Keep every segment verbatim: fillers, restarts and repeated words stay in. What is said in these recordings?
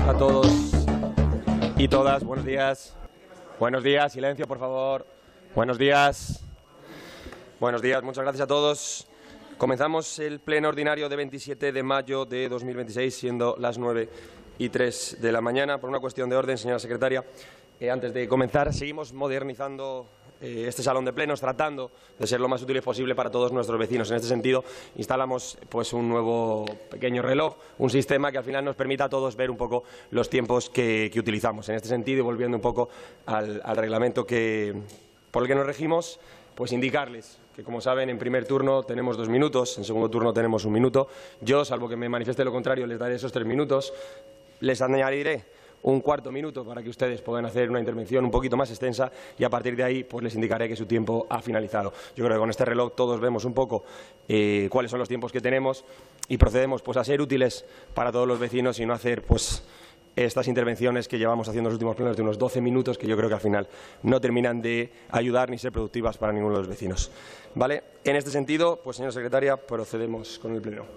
a todos y todas. Buenos días. Buenos días. Silencio, por favor. Buenos días. Buenos días. Muchas gracias a todos. Comenzamos el pleno ordinario de veintisiete de mayo de dos mil veintiséis, siendo las nueve y tres de la mañana. Por una cuestión de orden, señora secretaria, eh, antes de comenzar, seguimos modernizando eh, este salón de plenos, tratando de ser lo más útiles posible para todos nuestros vecinos. En este sentido, instalamos pues, un nuevo pequeño reloj, un sistema que al final nos permita a todos ver un poco los tiempos que, que utilizamos. En este sentido, y volviendo un poco al, al reglamento que, por el que nos regimos, pues indicarles que, como saben, en primer turno tenemos dos minutos, en segundo turno tenemos un minuto. Yo, salvo que me manifieste lo contrario, les daré esos tres minutos. Les añadiré un cuarto minuto para que ustedes puedan hacer una intervención un poquito más extensa y a partir de ahí pues les indicaré que su tiempo ha finalizado. Yo creo que con este reloj todos vemos un poco eh, cuáles son los tiempos que tenemos y procedemos pues a ser útiles para todos los vecinos y no hacer pues estas intervenciones que llevamos haciendo los últimos plenos de unos doce minutos que yo creo que al final no terminan de ayudar ni ser productivas para ninguno de los vecinos. ¿Vale? En este sentido, pues señora secretaria, procedemos con el pleno.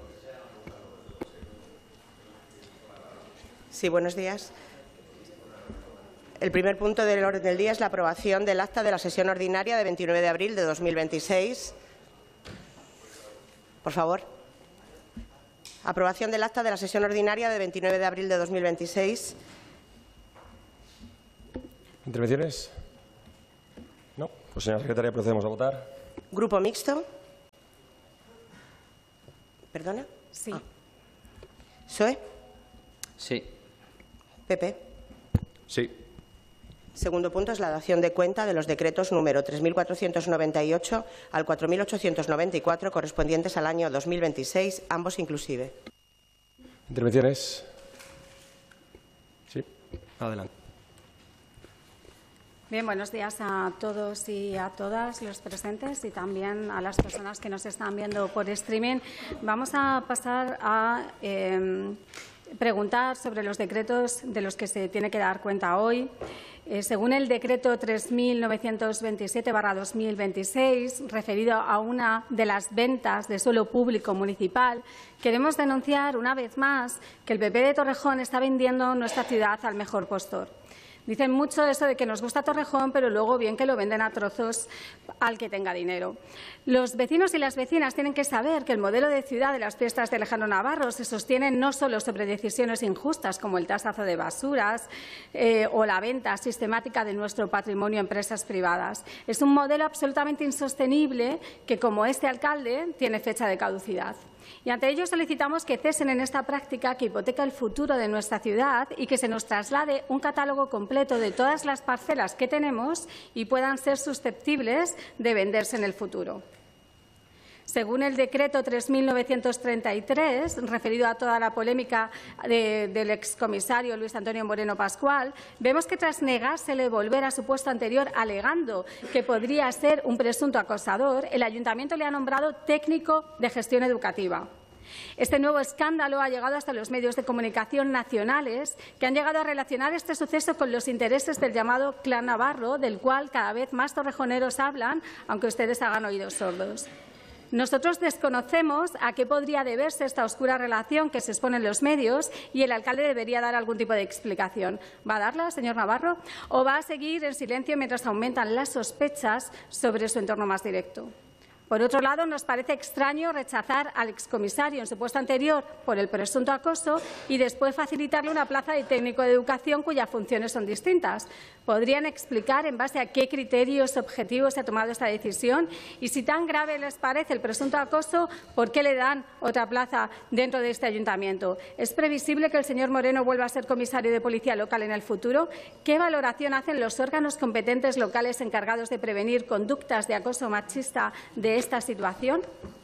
Sí, buenos días. El primer punto del orden del día es la aprobación del acta de la sesión ordinaria de veintinueve de abril de dos mil veintiséis. Por favor. Aprobación del acta de la sesión ordinaria de veintinueve de abril de dos mil veintiséis. ¿Intervenciones? No. Pues, señora secretaria, procedemos a votar. ¿Grupo mixto? ¿Perdona? Sí. Ah. ¿P S O E? Sí. ¿P P? Sí. Segundo punto es la dación de cuenta de los decretos número tres mil cuatrocientos noventa y ocho al cuatro mil ochocientos noventa y cuatro correspondientes al año dos mil veintiséis, ambos inclusive. ¿Intervenciones? Sí. Adelante. Bien, buenos días a todos y a todas los presentes y también a las personas que nos están viendo por streaming. Vamos a pasar a eh, preguntar sobre los decretos de los que se tiene que dar cuenta hoy. Eh, según el decreto tres mil novecientos veintisiete barra dos mil veintiséis, referido a una de las ventas de suelo público municipal, queremos denunciar una vez más que el P P de Torrejón está vendiendo nuestra ciudad al mejor postor. Dicen mucho eso de que nos gusta Torrejón, pero luego bien que lo venden a trozos al que tenga dinero. Los vecinos y las vecinas tienen que saber que el modelo de ciudad de las fiestas de Lejano Navarro se sostiene no solo sobre decisiones injustas como el tasazo de basuras eh, o la venta sistemática de nuestro patrimonio a empresas privadas. Es un modelo absolutamente insostenible que, como este alcalde, tiene fecha de caducidad. Y ante ello solicitamos que cesen en esta práctica que hipoteca el futuro de nuestra ciudad y que se nos traslade un catálogo completo de todas las parcelas que tenemos y puedan ser susceptibles de venderse en el futuro. Según el decreto tres mil novecientos treinta y tres, referido a toda la polémica de, del excomisario Luis Antonio Moreno Pascual, vemos que tras negársele volver a su puesto anterior alegando que podría ser un presunto acosador, el Ayuntamiento le ha nombrado técnico de gestión educativa. Este nuevo escándalo ha llegado hasta los medios de comunicación nacionales, que han llegado a relacionar este suceso con los intereses del llamado Clan Navarro, del cual cada vez más torrejoneros hablan, aunque ustedes hagan oídos sordos. Nosotros desconocemos a qué podría deberse esta oscura relación que se expone en los medios y el alcalde debería dar algún tipo de explicación. ¿Va a darla, señor Navarro? ¿O va a seguir en silencio mientras aumentan las sospechas sobre su entorno más directo? Por otro lado, nos parece extraño rechazar al excomisario en su puesto anterior por el presunto acoso y después facilitarle una plaza de técnico de educación cuyas funciones son distintas. ¿Podrían explicar en base a qué criterios objetivos se ha tomado esta decisión? Y si tan grave les parece el presunto acoso, ¿por qué le dan otra plaza dentro de este ayuntamiento? ¿Es previsible que el señor Moreno vuelva a ser comisario de policía local en el futuro? ¿Qué valoración hacen los órganos competentes locales encargados de prevenir conductas de acoso machista de esta situación?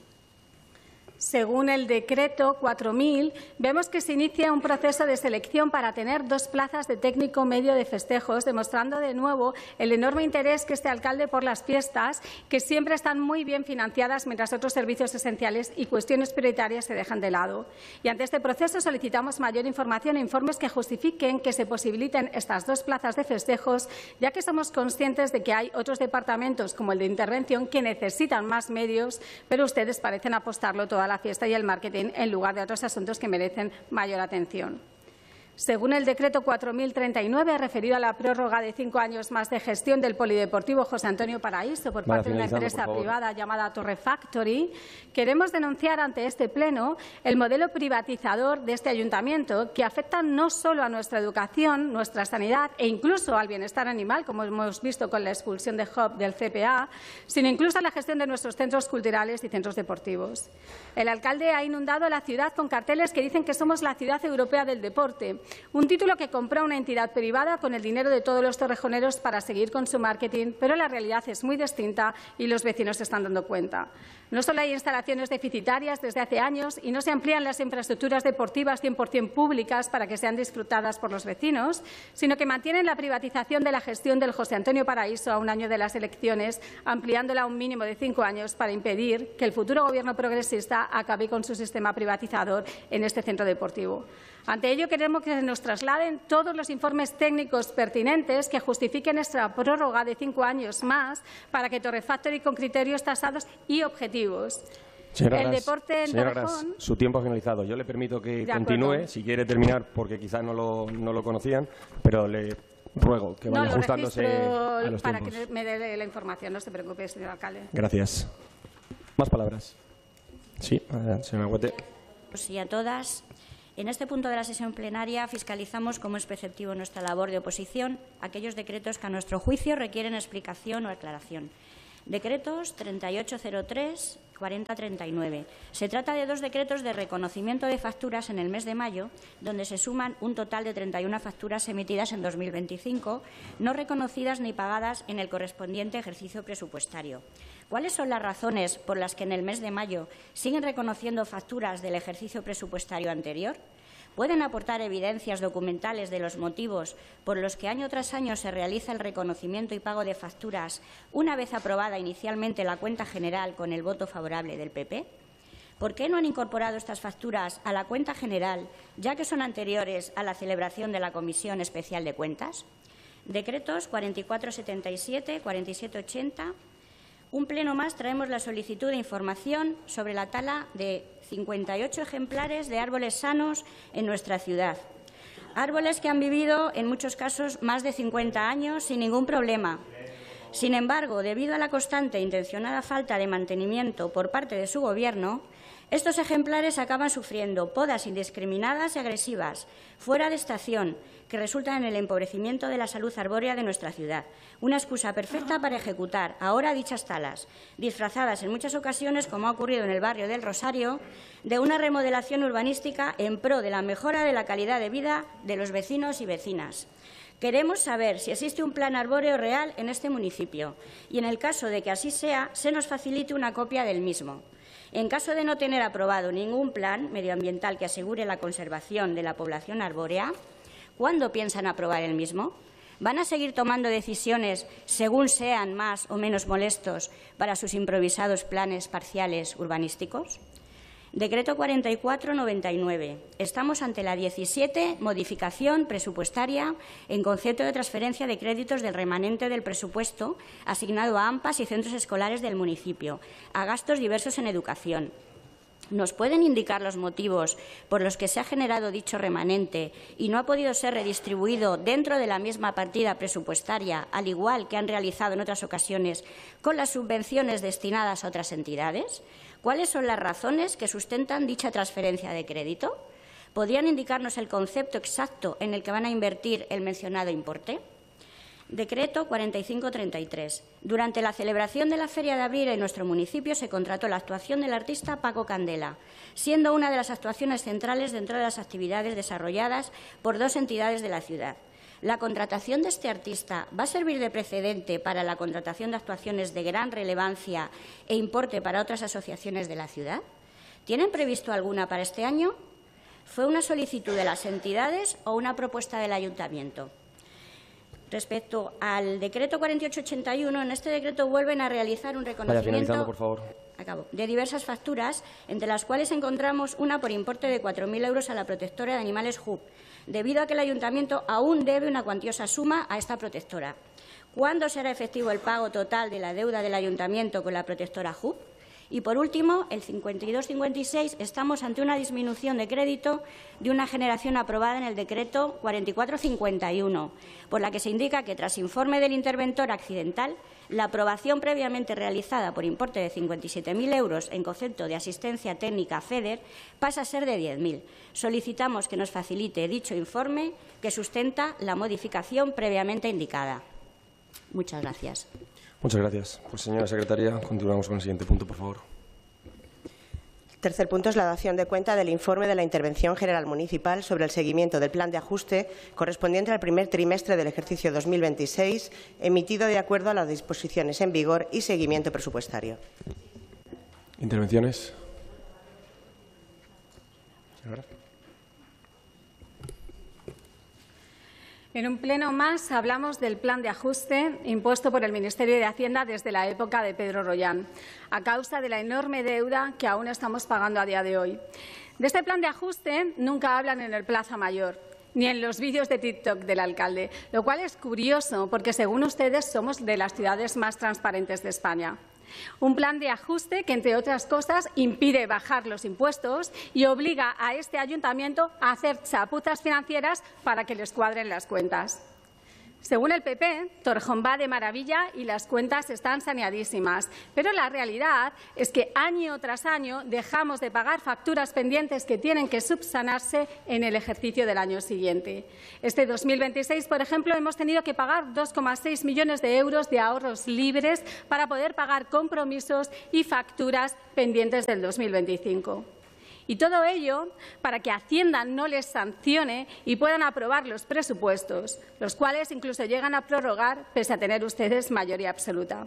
Según el decreto cuatro mil, vemos que se inicia un proceso de selección para tener dos plazas de técnico medio de festejos, demostrando de nuevo el enorme interés que este alcalde por las fiestas, que siempre están muy bien financiadas, mientras otros servicios esenciales y cuestiones prioritarias se dejan de lado. Y ante este proceso solicitamos mayor información e informes que justifiquen que se posibiliten estas dos plazas de festejos, ya que somos conscientes de que hay otros departamentos, como el de intervención, que necesitan más medios, pero ustedes parecen apostarlo toda la fiesta y el marketing en lugar de otros asuntos que merecen mayor atención. Según el decreto cuatro mil treinta y nueve, referido a la prórroga de cinco años más de gestión del polideportivo José Antonio Paraíso por parte de una empresa privada llamada Torre Factory, queremos denunciar ante este Pleno el modelo privatizador de este ayuntamiento, que afecta no solo a nuestra educación, nuestra sanidad e incluso al bienestar animal, como hemos visto con la expulsión de Hub del C P A, sino incluso a la gestión de nuestros centros culturales y centros deportivos. El alcalde ha inundado la ciudad con carteles que dicen que somos la ciudad europea del deporte, un título que compró una entidad privada con el dinero de todos los torrejoneros para seguir con su marketing, pero la realidad es muy distinta y los vecinos se están dando cuenta. No solo hay instalaciones deficitarias desde hace años y no se amplían las infraestructuras deportivas cien por cien públicas para que sean disfrutadas por los vecinos, sino que mantienen la privatización de la gestión del José Antonio Paraíso a un año de las elecciones, ampliándola a un mínimo de cinco años para impedir que el futuro Gobierno progresista acabe con su sistema privatizador en este centro deportivo. Ante ello, queremos que nos trasladen todos los informes técnicos pertinentes que justifiquen esta prórroga de cinco años más para que Torre Factory con criterios tasados y objetivos. Señora el Gras, deporte en señora Torrejón... Gras, su tiempo ha finalizado. Yo le permito que De continúe, acuerdo. si quiere terminar, porque quizás no lo, no lo conocían, pero le ruego que vaya no, lo ajustándose registro a los para tiempos. que me dé la información. No se preocupe, señor alcalde. Gracias. Más palabras. Sí, adelante, señora Huete. Y a todas. En este punto de la sesión plenaria fiscalizamos, como es preceptivo en nuestra labor de oposición, aquellos decretos que, a nuestro juicio, requieren explicación o aclaración. Decretos treinta y ocho cero tres, cuarenta treinta y nueve. Se trata de dos decretos de reconocimiento de facturas en el mes de mayo, donde se suman un total de treinta y una facturas emitidas en dos mil veinticinco, no reconocidas ni pagadas en el correspondiente ejercicio presupuestario. ¿Cuáles son las razones por las que en el mes de mayo siguen reconociendo facturas del ejercicio presupuestario anterior? ¿Pueden aportar evidencias documentales de los motivos por los que año tras año se realiza el reconocimiento y pago de facturas una vez aprobada inicialmente la cuenta general con el voto favorable del P P? ¿Por qué no han incorporado estas facturas a la cuenta general, ya que son anteriores a la celebración de la Comisión Especial de Cuentas? Decretos cuarenta y cuatro setenta y siete, cuarenta y siete ochenta. Un pleno más traemos la solicitud de información sobre la tala de cincuenta y ocho ejemplares de árboles sanos en nuestra ciudad. Árboles que han vivido, en muchos casos, más de cincuenta años sin ningún problema. Sin embargo, debido a la constante e intencionada falta de mantenimiento por parte de su Gobierno, estos ejemplares acaban sufriendo podas indiscriminadas y agresivas, fuera de estación, que resultan en el empobrecimiento de la salud arbórea de nuestra ciudad. Una excusa perfecta para ejecutar ahora dichas talas, disfrazadas en muchas ocasiones, como ha ocurrido en el barrio del Rosario, de una remodelación urbanística en pro de la mejora de la calidad de vida de los vecinos y vecinas. Queremos saber si existe un plan arbóreo real en este municipio y, en el caso de que así sea, se nos facilite una copia del mismo. En caso de no tener aprobado ningún plan medioambiental que asegure la conservación de la población arbórea, ¿cuándo piensan aprobar el mismo? ¿Van a seguir tomando decisiones según sean más o menos molestos para sus improvisados planes parciales urbanísticos? Decreto cuarenta y cuatro noventa y nueve. Estamos ante la diecisiete modificación presupuestaria en concepto de transferencia de créditos del remanente del presupuesto asignado a AMPAs y centros escolares del municipio, a gastos diversos en educación. ¿Nos pueden indicar los motivos por los que se ha generado dicho remanente y no ha podido ser redistribuido dentro de la misma partida presupuestaria, al igual que han realizado en otras ocasiones con las subvenciones destinadas a otras entidades? ¿Cuáles son las razones que sustentan dicha transferencia de crédito? ¿Podrían indicarnos el concepto exacto en el que van a invertir el mencionado importe? Decreto cuarenta y cinco treinta y tres. Durante la celebración de la Feria de Abril en nuestro municipio se contrató la actuación del artista Paco Candela, siendo una de las actuaciones centrales dentro de las actividades desarrolladas por dos entidades de la ciudad. ¿La contratación de este artista va a servir de precedente para la contratación de actuaciones de gran relevancia e importe para otras asociaciones de la ciudad? ¿Tienen previsto alguna para este año? ¿Fue una solicitud de las entidades o una propuesta del ayuntamiento? Respecto al decreto cuarenta y ocho ochenta y uno, en este decreto vuelven a realizar un reconocimiento por favor. Acabo, de diversas facturas, entre las cuales encontramos una por importe de cuatro mil euros a la protectora de animales Hub, debido a que el ayuntamiento aún debe una cuantiosa suma a esta protectora. ¿Cuándo será efectivo el pago total de la deuda del ayuntamiento con la protectora Hub? Y, por último, el cincuenta y dos cincuenta y seis, estamos ante una disminución de crédito de una generación aprobada en el decreto cuarenta y cuatro cincuenta y uno, por la que se indica que, tras informe del interventor accidental, la aprobación previamente realizada por importe de cincuenta y siete mil euros en concepto de asistencia técnica FEDER pasa a ser de diez mil. Solicitamos que nos facilite dicho informe que sustenta la modificación previamente indicada. Muchas gracias. Muchas gracias. Pues, señora secretaria, continuamos con el siguiente punto, por favor. El tercer punto es la dación de cuenta del informe de la Intervención General Municipal sobre el seguimiento del plan de ajuste correspondiente al primer trimestre del ejercicio dos mil veintiséis, emitido de acuerdo a las disposiciones en vigor y seguimiento presupuestario. ¿Intervenciones? Señora. En un pleno más hablamos del plan de ajuste impuesto por el Ministerio de Hacienda desde la época de Pedro Rollán, a causa de la enorme deuda que aún estamos pagando a día de hoy. De este plan de ajuste nunca hablan en el Plaza Mayor, ni en los vídeos de TikTok del alcalde, lo cual es curioso porque, según ustedes, somos de las ciudades más transparentes de España. Un plan de ajuste que, entre otras cosas, impide bajar los impuestos y obliga a este ayuntamiento a hacer chapuzas financieras para que les cuadren las cuentas. Según el P P, Torrejón va de maravilla y las cuentas están saneadísimas. Pero la realidad es que año tras año dejamos de pagar facturas pendientes que tienen que subsanarse en el ejercicio del año siguiente. Este dos mil veintiséis, por ejemplo, hemos tenido que pagar dos coma seis millones de euros de ahorros libres para poder pagar compromisos y facturas pendientes del dos mil veinticinco. Y todo ello para que Hacienda no les sancione y puedan aprobar los presupuestos, los cuales incluso llegan a prorrogar pese a tener ustedes mayoría absoluta.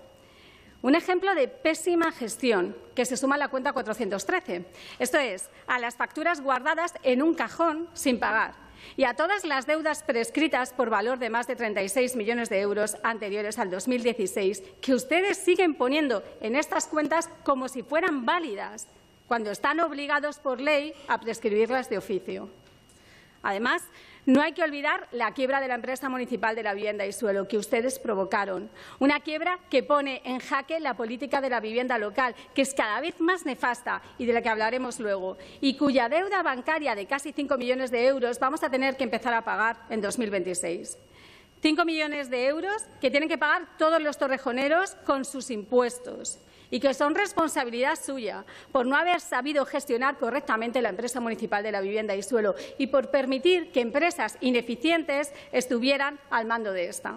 Un ejemplo de pésima gestión que se suma a la cuenta cuatrocientos trece. Esto es, a las facturas guardadas en un cajón sin pagar y a todas las deudas prescritas por valor de más de treinta y seis millones de euros anteriores al dos mil dieciséis, que ustedes siguen poniendo en estas cuentas como si fueran válidas, cuando están obligados por ley a prescribirlas de oficio. Además, no hay que olvidar la quiebra de la empresa municipal de la vivienda y suelo que ustedes provocaron. Una quiebra que pone en jaque la política de la vivienda local, que es cada vez más nefasta y de la que hablaremos luego, y cuya deuda bancaria de casi cinco millones de euros vamos a tener que empezar a pagar en dos mil veintiséis. Cinco millones de euros que tienen que pagar todos los torrejoneros con sus impuestos y que son responsabilidad suya por no haber sabido gestionar correctamente la empresa municipal de la vivienda y suelo y por permitir que empresas ineficientes estuvieran al mando de esta.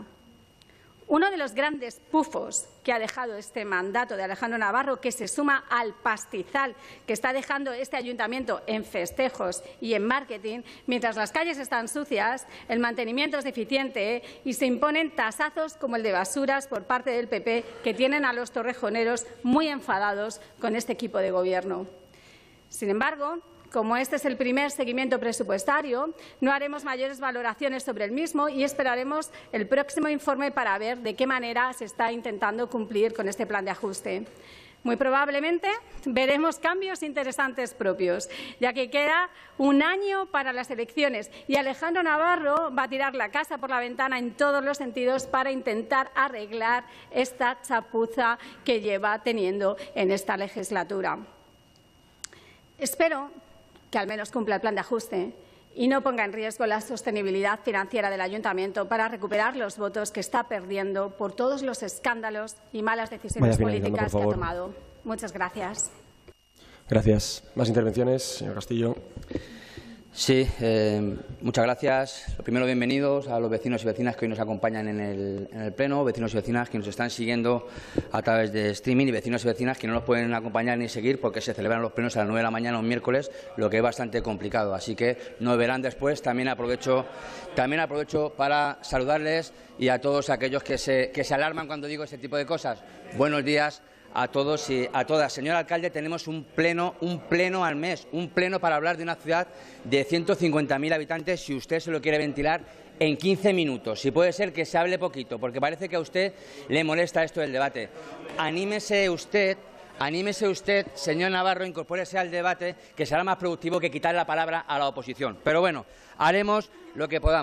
Uno de los grandes pufos que ha dejado este mandato de Alejandro Navarro, que se suma al pastizal que está dejando este ayuntamiento en festejos y en marketing, mientras las calles están sucias, el mantenimiento es deficiente y se imponen tasazos como el de basuras por parte del P P, que tienen a los torrejoneros muy enfadados con este equipo de gobierno. Sin embargo, como este es el primer seguimiento presupuestario, no haremos mayores valoraciones sobre el mismo y esperaremos el próximo informe para ver de qué manera se está intentando cumplir con este plan de ajuste. Muy probablemente veremos cambios interesantes propios, ya que queda un año para las elecciones y Alejandro Navarro va a tirar la casa por la ventana en todos los sentidos para intentar arreglar esta chapuza que lleva teniendo en esta legislatura. Espero que al menos cumpla el plan de ajuste y no ponga en riesgo la sostenibilidad financiera del ayuntamiento para recuperar los votos que está perdiendo por todos los escándalos y malas decisiones políticas que ha tomado. Muchas gracias. Gracias. ¿Más intervenciones, señor Castillo? Sí, eh, muchas gracias. Lo primero, bienvenidos a los vecinos y vecinas que hoy nos acompañan en el, en el Pleno, vecinos y vecinas que nos están siguiendo a través de streaming y vecinos y vecinas que no nos pueden acompañar ni seguir porque se celebran los plenos a las nueve de la mañana un miércoles, lo que es bastante complicado. Así que nos verán después. También aprovecho, también aprovecho para saludarles y a todos aquellos que se, que se alarman cuando digo este tipo de cosas. Buenos días a todos y a todas. Señor alcalde, tenemos un pleno, un pleno al mes, un pleno para hablar de una ciudad de ciento cincuenta mil habitantes, si usted se lo quiere ventilar en quince minutos. Si puede ser que se hable poquito, porque parece que a usted le molesta esto del debate. Anímese usted, anímese usted, señor Navarro, incorpórese al debate, que será más productivo que quitar la palabra a la oposición. Pero bueno, haremos lo que podamos.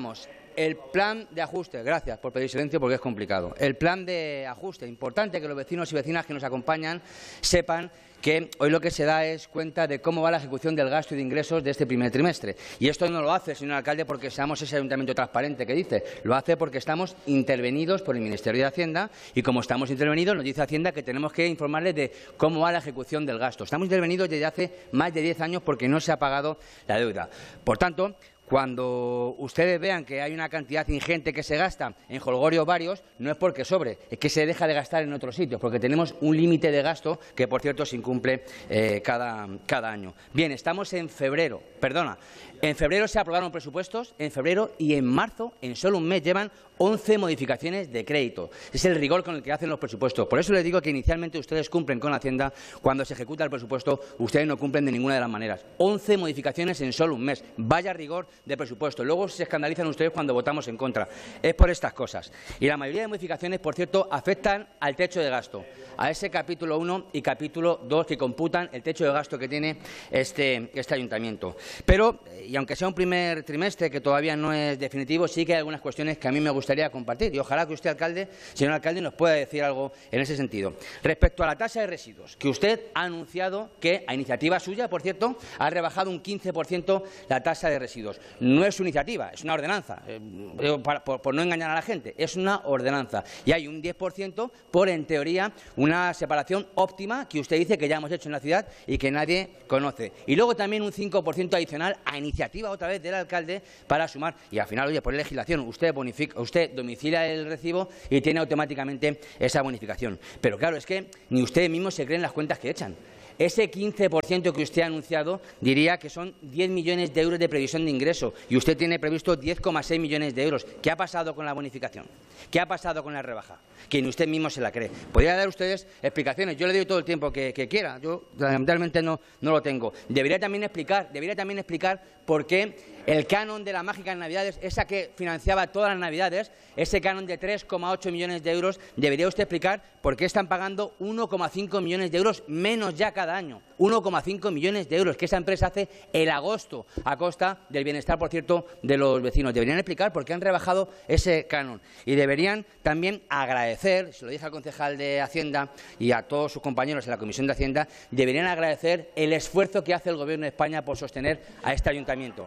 el plan de ajuste, gracias por pedir silencio porque es complicado, el plan de ajuste, importante que los vecinos y vecinas que nos acompañan sepan que hoy lo que se da es cuenta de cómo va la ejecución del gasto y de ingresos de este primer trimestre. Y esto no lo hace, señor alcalde, porque seamos ese ayuntamiento transparente que dice, lo hace porque estamos intervenidos por el Ministerio de Hacienda y como estamos intervenidos nos dice Hacienda que tenemos que informarles de cómo va la ejecución del gasto. Estamos intervenidos desde hace más de diez años porque no se ha pagado la deuda. Por tanto, cuando ustedes vean que hay una cantidad ingente que se gasta en jolgorios varios, no es porque sobre, es que se deja de gastar en otros sitios, porque tenemos un límite de gasto que, por cierto, se incumple eh, cada, cada año. Bien, estamos en febrero, perdona, en febrero se aprobaron presupuestos, en febrero y en marzo, en solo un mes, llevan once modificaciones de crédito. Es el rigor con el que hacen los presupuestos. Por eso les digo que inicialmente ustedes cumplen con Hacienda, cuando se ejecuta el presupuesto, ustedes no cumplen de ninguna de las maneras. once modificaciones en solo un mes. Vaya rigor de presupuesto. Luego se escandalizan ustedes cuando votamos en contra. Es por estas cosas. Y la mayoría de modificaciones, por cierto, afectan al techo de gasto, a ese capítulo uno y capítulo dos que computan el techo de gasto que tiene este, este ayuntamiento. Pero, y aunque sea un primer trimestre que todavía no es definitivo, sí que hay algunas cuestiones que a mí me gustaría compartir y ojalá que usted, alcalde, señor alcalde, nos pueda decir algo en ese sentido. Respecto a la tasa de residuos, que usted ha anunciado que, a iniciativa suya, por cierto, ha rebajado un quince por ciento la tasa de residuos. No es su iniciativa, es una ordenanza, eh, por, por, por no engañar a la gente, es una ordenanza. Y hay un diez por ciento por, en teoría, una separación óptima que usted dice que ya hemos hecho en la ciudad y que nadie conoce. Y luego también un cinco por ciento adicional a iniciativa otra vez del alcalde para sumar. Y al final, oye, por legislación, usted bonifica, usted domicilia el recibo y tiene automáticamente esa bonificación. Pero claro, es que ni ustedes mismos se creen las cuentas que echan. Ese quince por ciento que usted ha anunciado diría que son diez millones de euros de previsión de ingreso y usted tiene previsto diez coma seis millones de euros. ¿Qué ha pasado con la bonificación? ¿Qué ha pasado con la rebaja? Que ni usted mismo se la cree. Podría dar ustedes explicaciones. Yo le doy todo el tiempo que, que quiera. Yo lamentablemente no, no lo tengo. Debería también explicar, debería también explicar por qué el canon de la mágica en Navidades, esa que financiaba todas las Navidades, ese canon de tres coma ocho millones de euros, debería usted explicar por qué están pagando uno coma cinco millones de euros menos ya cada año. uno coma cinco millones de euros que esa empresa hace el agosto a costa del bienestar, por cierto, de los vecinos. Deberían explicar por qué han rebajado ese canon. Y deberían también agradecer, se lo dije al concejal de Hacienda y a todos sus compañeros en la Comisión de Hacienda, deberían agradecer el esfuerzo que hace el Gobierno de España por sostener a este ayuntamiento.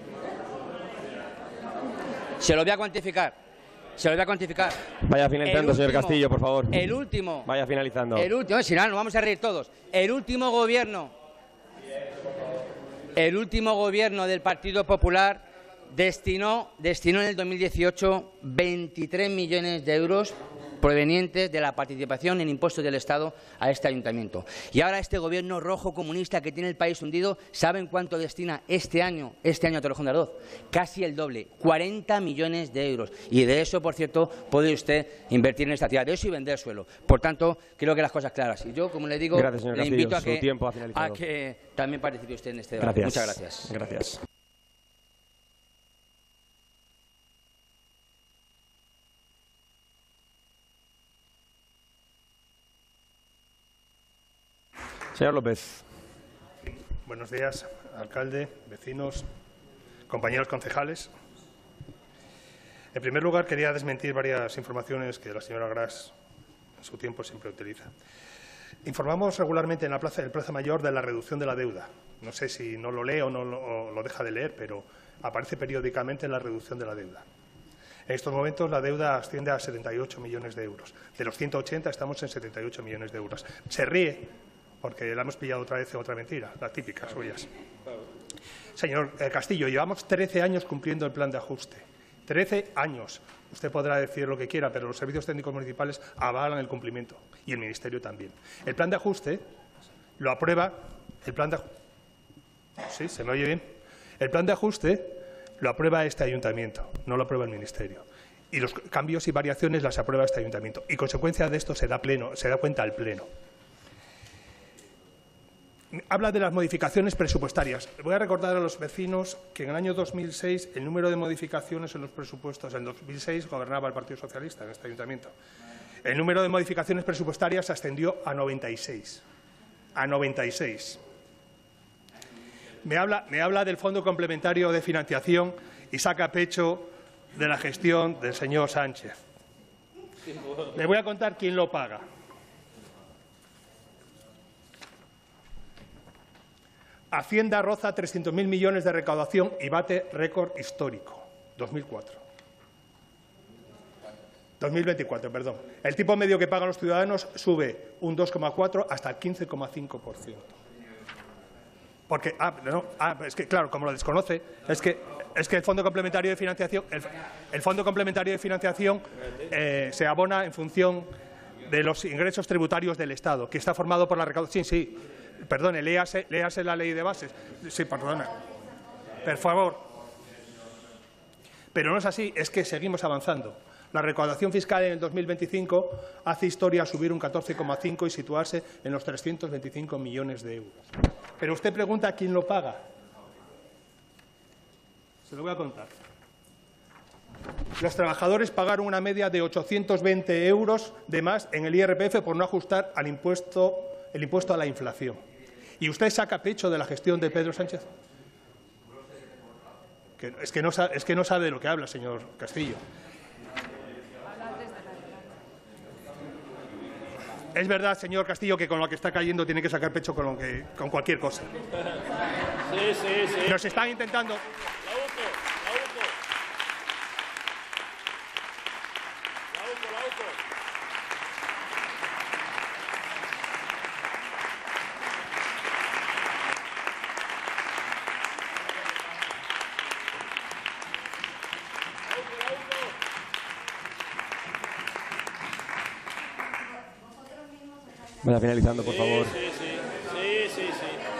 Se lo voy a cuantificar. Se lo voy a cuantificar. Vaya finalizando, último, señor Castillo, por favor. El último. Vaya finalizando. El último, si no, nos vamos a reír todos. El último gobierno. El último gobierno del Partido Popular destinó, destinó en el dos mil dieciocho veintitrés millones de euros provenientes de la participación en impuestos del Estado a este ayuntamiento. Y ahora este gobierno rojo comunista que tiene el país hundido, ¿saben cuánto destina este año, este año a Torrejón de Ardoz? Casi el doble, cuarenta millones de euros. Y de eso, por cierto, puede usted invertir en esta ciudad, de eso y vender suelo. Por tanto, creo que las cosas claras. Y yo, como le digo, gracias, señor le Castillo. invito a que, Su tiempo ha a que también participe usted en este debate. Gracias. Muchas gracias. Gracias. Señor López. Buenos días, alcalde, vecinos, compañeros concejales. En primer lugar, quería desmentir varias informaciones que la señora Gras en su tiempo siempre utiliza. Informamos regularmente en la Plaza del Plaza Mayor de la reducción de la deuda. No sé si no lo lee o no lo, o lo deja de leer, pero aparece periódicamente la reducción de la deuda. En estos momentos la deuda asciende a setenta y ocho millones de euros. De los ciento ochenta estamos en setenta y ocho millones de euros. Se ríe porque la hemos pillado otra vez otra mentira, la típica suyas. Señor eh, Castillo, llevamos trece años cumpliendo el plan de ajuste. trece años. Usted podrá decir lo que quiera, pero los servicios técnicos municipales avalan el cumplimiento y el Ministerio también. El plan de ajuste lo aprueba. El plan de ¿Sí? ¿Se me oye bien? El plan de ajuste lo aprueba este ayuntamiento, no lo aprueba el Ministerio. Y los cambios y variaciones las aprueba este ayuntamiento. Y consecuencia de esto se da, pleno, se da cuenta al Pleno. Habla de las modificaciones presupuestarias. Voy a recordar a los vecinos que en el año dos mil seis el número de modificaciones en los presupuestos, en dos mil seis gobernaba el Partido Socialista en este ayuntamiento. El número de modificaciones presupuestarias ascendió a noventa y seis. A noventa y seis. Me habla, me habla del Fondo Complementario de Financiación y saca pecho de la gestión del señor Sánchez. Le voy a contar quién lo paga. Hacienda roza trescientos mil millones de recaudación y bate récord histórico. dos mil cuatro. dos mil veinticuatro, perdón. El tipo medio que pagan los ciudadanos sube un dos coma cuatro hasta el quince coma cinco por ciento. Porque, ah, no, ah, es que, claro, como lo desconoce, es que, es que el Fondo Complementario de Financiación, el, el Fondo Complementario de Financiación eh, se abona en función de los ingresos tributarios del Estado, que está formado por la recaudación. Sí, sí, perdone, léase, léase la ley de bases. Sí, perdona. Por favor. Pero no es así, es que seguimos avanzando. La recaudación fiscal en el dos mil veinticinco hace historia subir un catorce coma cinco y situarse en los trescientos veinticinco millones de euros. Pero usted pregunta quién lo paga. Se lo voy a contar. Los trabajadores pagaron una media de ochocientos veinte euros de más en el I R P F por no ajustar al impuesto, el impuesto a la inflación. ¿Y usted saca pecho de la gestión de Pedro Sánchez? Que, es, que no, es que no sabe de lo que habla, señor Castillo. Es verdad, señor Castillo, que con lo que está cayendo tiene que sacar pecho con, lo que, con cualquier cosa. Sí, sí, sí. Nos están intentando... La UCO, la UCO. La UCO, la UCO. Vaya finalizando, por favor. Sí, sí, sí, sí, sí.